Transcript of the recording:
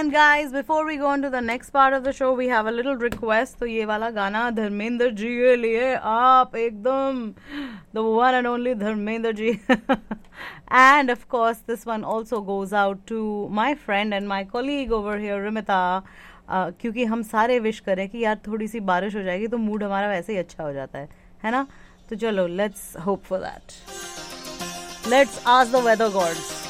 And guys, before we go on to the next part of the show, we have a little request. तो ये वाला गाना धर्मेंद्र जी के लिए आप एकदम the one and only Dharmendra ji. And of course, this one also goes out to my friend and my colleague over here, Rimita. क्योंकि हम सारे विश करें कि यार थोड़ी सी बारिश हो जाएगी तो मूड हमारा वैसे ही अच्छा हो जाता है ना? तो चलो, let's hope for that. Let's ask the weather gods.